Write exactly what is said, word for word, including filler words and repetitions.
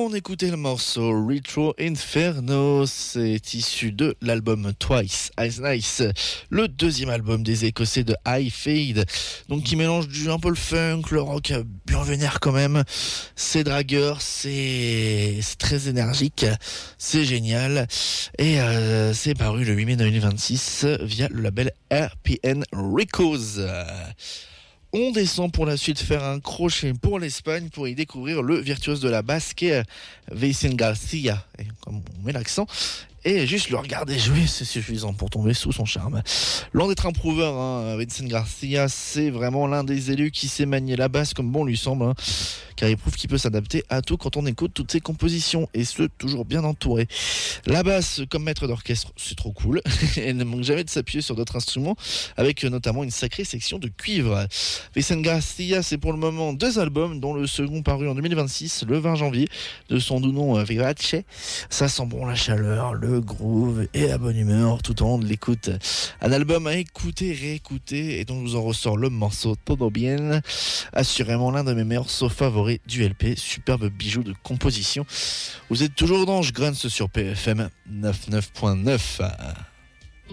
On écoutait le morceau Retro Inferno, c'est issu de l'album Twice as Nice, le deuxième album des Écossais de High Fade, donc qui mélange du, un peu le funk, le rock, bien vénère quand même. C'est dragueur, c'est, c'est très énergique, c'est génial, et euh, c'est paru le huit mai deux mille vingt-six via le label R P N Records. On descend pour la suite faire un crochet pour l'Espagne pour y découvrir le virtuose de la basse qui est Vicente Garcia, et comme on met l'accent, et juste le regarder jouer, c'est suffisant pour tomber sous son charme. Loin d'être un prouveur, hein, Vicente Garcia, c'est vraiment l'un des élus qui sait manier la basse comme bon lui semble, hein, car il prouve qu'il peut s'adapter à tout quand on écoute toutes ses compositions, et ce, toujours bien entouré. La basse comme maître d'orchestre, c'est trop cool, elle ne manque jamais de s'appuyer sur d'autres instruments, avec notamment une sacrée section de cuivre. Vicente Garcia, c'est pour le moment deux albums, dont le second paru en deux mille vingt-six, le vingt janvier, de son doux nom Vivace. Ça sent bon la chaleur, le groove et la bonne humeur tout au long de l'écoute. Un album à écouter, réécouter, et dont je vous en ressors le morceau Todo Bien, assurément l'un de mes meilleurs sons favoris du L P, superbe bijou de composition. Vous êtes toujours dans Je Grunts sur P F M quatre-vingt-neuf point neuf.